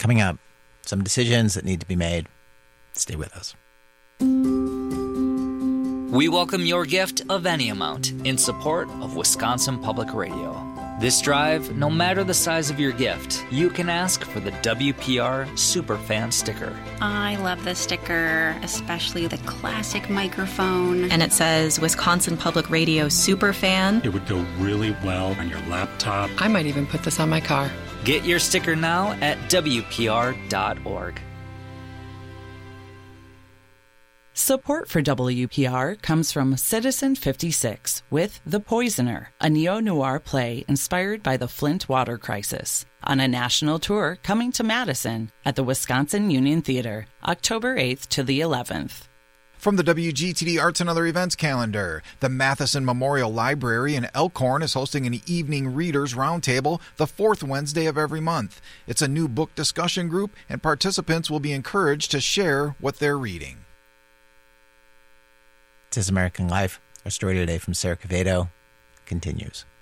Coming up, some decisions that need to be made. Stay with us. We welcome your gift of any amount in support of Wisconsin Public Radio. This drive, no matter the size of your gift, you can ask for the WPR Superfan sticker. I love this sticker, especially the classic microphone. And it says Wisconsin Public Radio Superfan. It would go really well on your laptop. I might even put this on my car. Get your sticker now at WPR.org. Support for WPR comes from Citizen 56 with The Poisoner, a neo-noir play inspired by the Flint water crisis, on a national tour coming to Madison at the Wisconsin Union Theater, October 8th to the 11th. From the WGTD Arts and Other Events calendar, the Matheson Memorial Library in Elkhorn is hosting an evening readers roundtable the fourth Wednesday of every month. It's a new book discussion group, and participants will be encouraged to share what they're reading. This is American Life. Our story today from Sarah Cavedo continues.